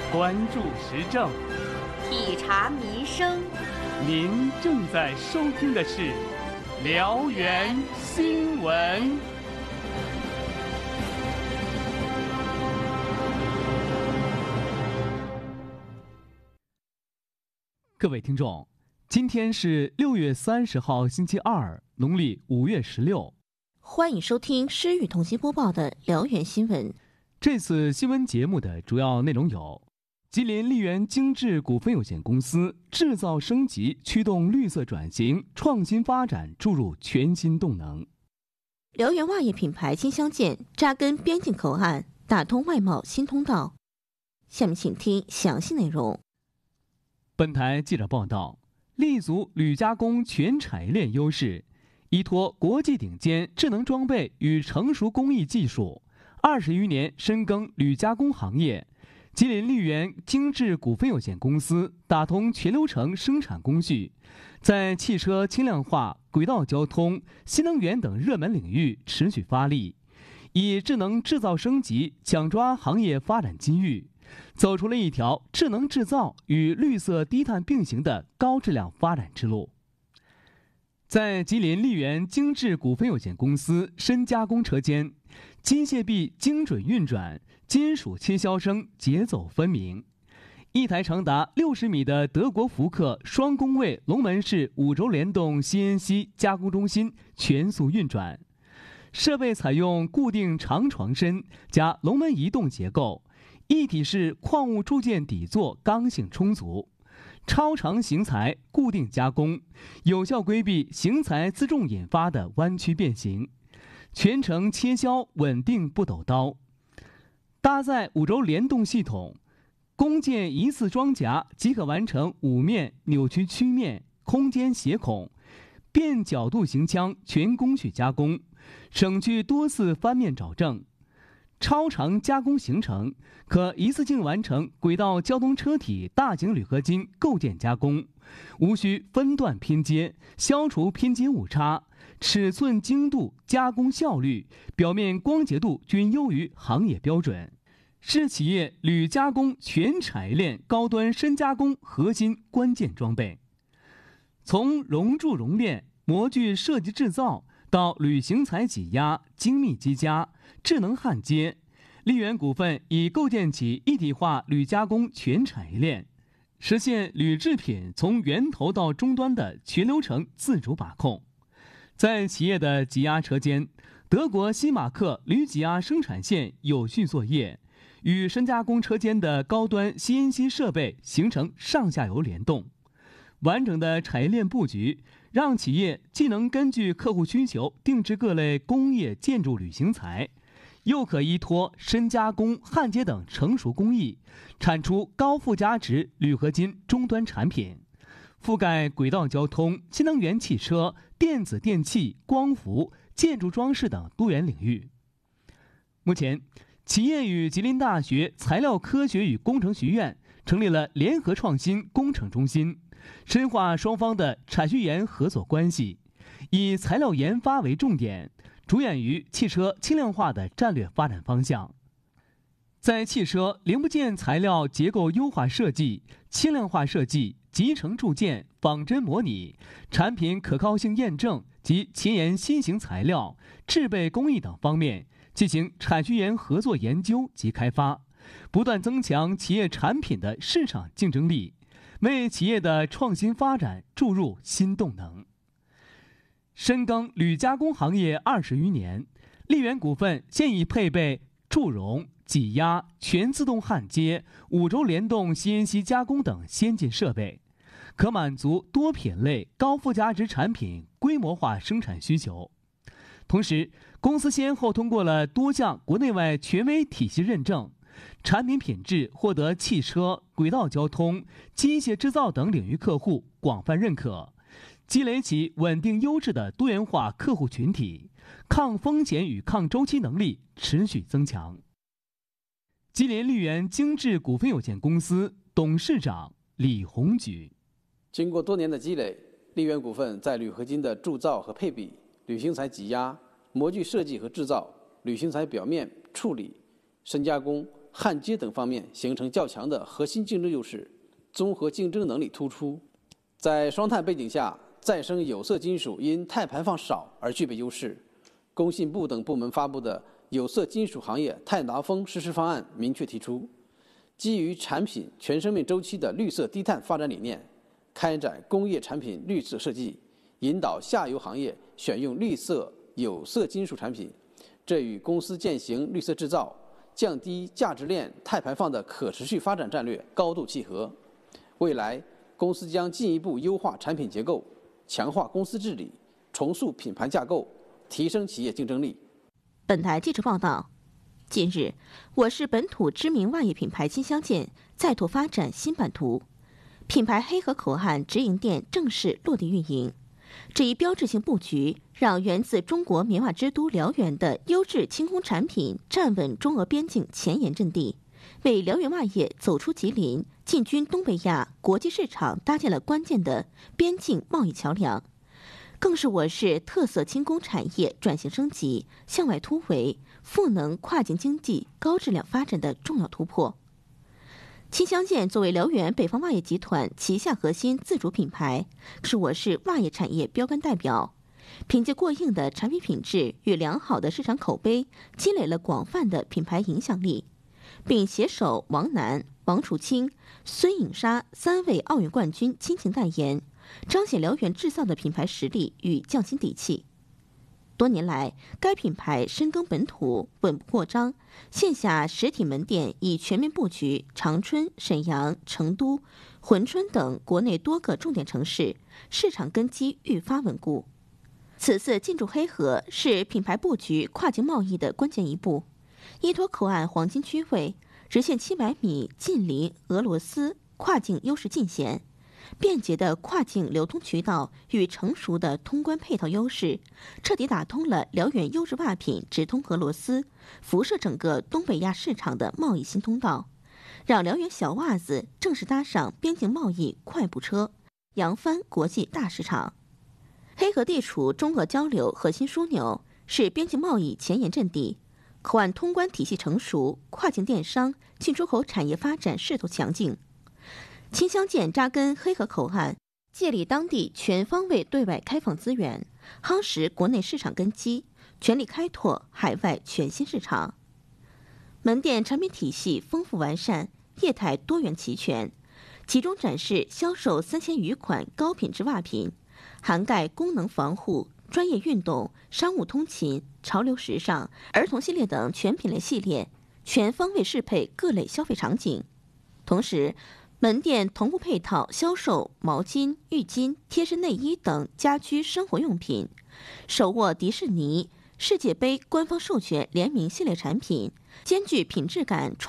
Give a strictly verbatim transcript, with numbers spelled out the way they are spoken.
关注时政， 体察民生。 您正在收听的是辽源新闻。各位听众，今天是六月三十号，星期二，农历五月十六。 欢迎收听诗雨同心播报的辽源新闻。 这次新闻节目的主要内容有：吉林丽源精致股份有限公司制造升级，驱动绿色转型，创新发展注入全新动能； 辽源袜业品牌金相建扎根边境口岸，打通外贸新通道。下面请听详细内容。 本台记者报道，立足铝加工全产业链优势，依托国际顶尖智能装备与成熟工艺技术，二十余年深耕铝加工行业。吉林丽源精致股份有限公司打通全流程生产工序，在汽车轻量化、轨道交通、新能源等热门领域持续发力，以智能制造升级抢抓行业发展机遇，走出了一条智能制造与绿色低碳并行的高质量发展之路。在吉林丽源精致股份有限公司深加工车间，机械臂精准运转，金属切削声节奏分明。一台长达六十米的德国福克双工位龙门式五轴联动 C N C 加工中心全速运转，设备采用固定长床身加龙门移动结构，一体式矿物铸件底座刚性充足，超长型材固定加工，有效规避型材自重引发的弯曲变形，全程切削稳定不抖刀。搭载五轴联动系统，工件一次装夹即可完成五面扭曲曲面、空间斜孔、变角度型腔全工序加工，省去多次翻面找正。超长加工行程可一次性完成轨道交通车体大型铝合金构件加工，无需分段拼接，消除拼接误差，尺寸精度、加工效率、表面光洁度均优于行业标准，是企业铝加工全产业链高端深加工核心关键装备。从熔铸熔炼、模具设计制造到铝型材挤压、精密机加、智能焊接，丽源股份已构建起一体化铝加工全产业链，实现铝制品从源头到终端的全流程自主把控。在企业的挤压车间，德国西马克铝挤压生产线有序作业，与深加工车间的高端 C N C 设备形成上下游联动。完整的产业链布局让企业既能根据客户需求定制各类工业建筑铝型材，又可依托深加工、焊接等成熟工艺，产出高附加值铝合金终端产品，覆盖轨道交通、新能源汽车、电子电器、光伏、建筑装饰等多元领域。目前，企业与吉林大学材料科学与工程学院成立了联合创新工程中心，深化双方的产学研合作关系，以材料研发为重点，着眼于汽车轻量化的战略发展方向。在汽车零部件材料结构优化设计、轻量化设计、集成铸件、仿真模拟、产品可靠性验证及前沿新型材料、制备工艺等方面进行产学研合作研究及开发，不断增强企业产品的市场竞争力，为企业的创新发展注入新动能。深耕铝加工行业二十余年，丽源股份现已配备铸熔、挤压、全自动焊接、五轴联动 C N C 加工等先进设备，可满足多品类高附加值产品规模化生产需求。同时，公司先后通过了多项国内外权威体系认证，产品品质获得汽车、轨道交通、机械制造等领域客户广泛认可，积累起稳定优质的多元化客户群体，抗风险与抗周期能力持续增强。吉林丽源精致股份有限公司董事长李洪举： 经过多年的积累，丽源股份在铝合金的铸造和配比、铝型材挤压、模具设计和制造、铝型材表面处理、深加工、 焊接等方面形成较强的核心竞争优势，综合竞争能力突出。在双碳背景下，再生有色金属因碳排放少而具备优势。工信部等部门发布的有色金属行业碳达峰实施方案明确提出，基于产品全生命周期的绿色低碳发展理念，开展工业产品绿色设计，引导下游行业选用绿色有色金属产品，这与公司践行绿色制造、降低价值链碳排放的可持续发展战略高度契合。未来，公司将进一步优化产品结构，强化公司治理，重塑品牌架构，提升企业竞争力。 本台记者报道，近日，我市本土知名袜业品牌金相健再度发展新版图，品牌黑河口岸直营店正式落地运营。这一标志性布局，让源自中国棉袜之都辽源的优质轻工产品站稳中俄边境前沿阵地，为辽源袜业走出吉林、进军东北亚国际市场搭建了关键的边境贸易桥梁，更是我市特色轻工产业转型升级、向外突围、赋能跨境经济高质量发展的重要突破。金相健作为辽源北方袜业集团旗下核心自主品牌，是我市袜业产业标杆代表。凭借过硬的产品品质与良好的市场口碑，积累了广泛的品牌影响力，并携手王楠、王楚钦、孙颖莎三位奥运冠军亲情代言，彰显辽源制造的品牌实力与匠心底气。多年来，该品牌深耕本土，稳步扩张，线下实体门店已全面布局长春、沈阳、成都、珲春等国内多个重点城市，市场根基愈发稳固。此次进驻黑河是品牌布局跨境贸易的关键一步，依托口岸黄金区位，直线七百米近邻俄罗斯跨境优势尽显。便捷的跨境流通渠道与成熟的通关配套优势，彻底打通了辽源优质袜品直通俄罗斯、辐射整个东北亚市场的贸易新通道，让辽源小袜子正式搭上边境贸易快步车，扬帆国际大市场。黑河地处中俄交流核心枢纽，是边境贸易前沿阵地，口岸通关体系成熟，跨境电商、进出口产业发展势头强劲。金相健扎根黑河口岸，借力当地全方位对外开放资源，夯实国内市场根基，全力开拓海外全新市场。门店产品体系丰富完善，业态多元齐全，集中展示销售三千余款高品质袜品，涵盖功能防护、专业运动、商务通勤、潮流时尚、儿童系列等全品类系列，全方位适配各类消费场景。同时，门店同步配套销售毛巾、浴巾、贴身内衣等家居生活用品，手握迪士尼、世界杯官方授权联名系列产品，兼具品质感。